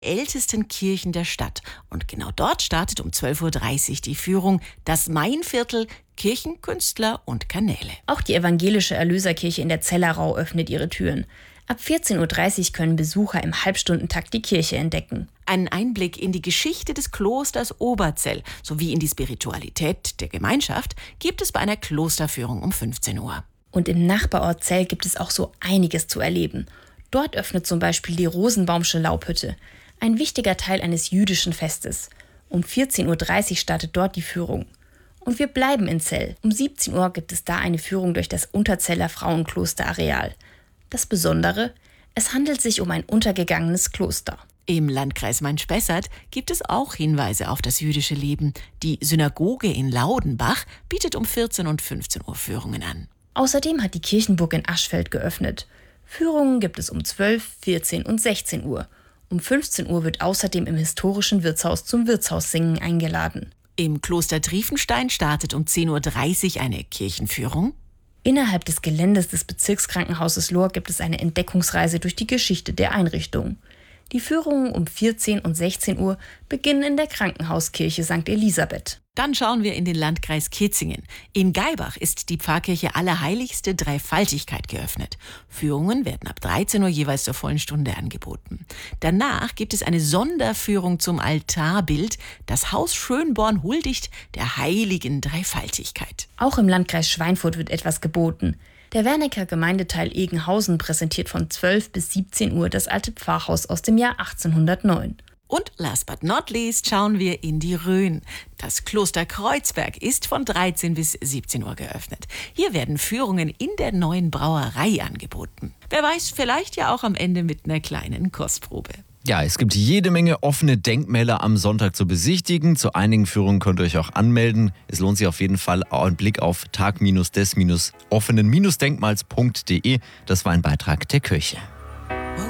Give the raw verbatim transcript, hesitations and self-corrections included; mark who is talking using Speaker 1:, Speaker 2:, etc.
Speaker 1: ältesten Kirchen der Stadt. Und genau dort startet um zwölf Uhr dreißig die Führung Das Mainviertel, Kirchen, Künstler und Kanäle.
Speaker 2: Auch die evangelische Erlöserkirche in der Zellerau öffnet ihre Türen. Ab vierzehn Uhr dreißig können Besucher im Halbstundentakt die Kirche entdecken.
Speaker 1: Einen Einblick in die Geschichte des Klosters Oberzell sowie in die Spiritualität der Gemeinschaft gibt es bei einer Klosterführung um fünfzehn Uhr.
Speaker 2: Und im Nachbarort Zell gibt es auch so einiges zu erleben. Dort öffnet zum Beispiel die Rosenbaumsche Laubhütte, ein wichtiger Teil eines jüdischen Festes. Um vierzehn Uhr dreißig startet dort die Führung. Und wir bleiben in Zell. Um siebzehn Uhr gibt es da eine Führung durch das Unterzeller Frauenklosterareal. Das Besondere, es handelt sich um ein untergegangenes Kloster.
Speaker 1: Im Landkreis Main-Spessart gibt es auch Hinweise auf das jüdische Leben. Die Synagoge in Laudenbach bietet um vierzehn und fünfzehn Uhr Führungen an.
Speaker 2: Außerdem hat die Kirchenburg in Aschfeld geöffnet. Führungen gibt es um zwölf, vierzehn und sechzehn Uhr. Um fünfzehn Uhr wird außerdem im historischen Wirtshaus zum Wirtshaussingen eingeladen.
Speaker 1: Im Kloster Triefenstein startet um zehn Uhr dreißig eine Kirchenführung.
Speaker 2: Innerhalb des Geländes des Bezirkskrankenhauses Lohr gibt es eine Entdeckungsreise durch die Geschichte der Einrichtung. Die Führungen um vierzehn und sechzehn Uhr beginnen in der Krankenhauskirche Sankt Elisabeth.
Speaker 1: Dann schauen wir in den Landkreis Kitzingen. In Gaibach ist die Pfarrkirche Allerheiligste Dreifaltigkeit geöffnet. Führungen werden ab dreizehn Uhr jeweils zur vollen Stunde angeboten. Danach gibt es eine Sonderführung zum Altarbild. Das Haus Schönborn huldigt der heiligen Dreifaltigkeit.
Speaker 2: Auch im Landkreis Schweinfurt wird etwas geboten. Der Wernicker Gemeindeteil Egenhausen präsentiert von zwölf bis siebzehn Uhr das alte Pfarrhaus aus dem Jahr achtzehnhundertneun.
Speaker 1: Und last but not least schauen wir in die Rhön. Das Kloster Kreuzberg ist von dreizehn bis siebzehn Uhr geöffnet. Hier werden Führungen in der neuen Brauerei angeboten. Wer weiß, vielleicht ja auch am Ende mit einer kleinen Kostprobe.
Speaker 3: Ja, es gibt jede Menge offene Denkmäler am Sonntag zu besichtigen. Zu einigen Führungen könnt ihr euch auch anmelden. Es lohnt sich auf jeden Fall ein Blick auf tag des offenen Denkmals punkt de. Das war ein Beitrag der Kirche.